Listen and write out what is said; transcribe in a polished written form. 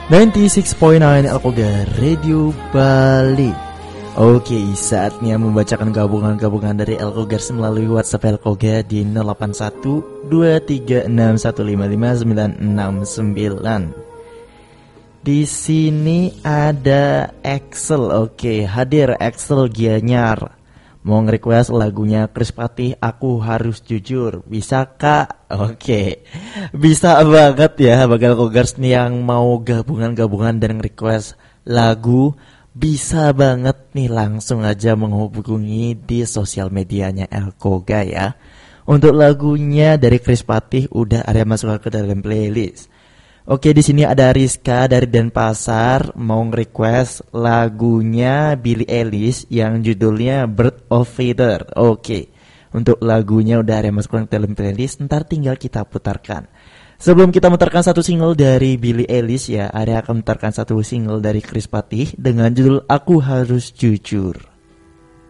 96.9 Alkoga Radio Bali. Oke, saatnya membacakan gabungan-gabungan dari Alkogers melalui WhatsApp Alkoga di 081236155969. Di sini ada Axel. Oke, hadir Axel Gianyar. Mau nge-request lagunya Chris Patih, Aku Harus Jujur. Bisa kak? Oke, bisa banget ya bagi Alkogers nih yang mau gabungan-gabungan dan nge-request lagu. Bisa banget nih, langsung aja menghubungi di sosial medianya Alkoga ya. Untuk lagunya dari Chris Patih udah ada masuk ke dalam playlist. Oke, di sini ada Rizka dari Denpasar mau nge-request lagunya Billie Eilish yang judulnya Bird of Feather. Oke, untuk lagunya udah ada masuk ke dalam playlist, ntar tinggal kita putarkan. Sebelum kita mutarkan satu single dari Billie Eilish ya, ada akan mutarkan satu single dari Chris Patih dengan judul Aku Harus Jujur.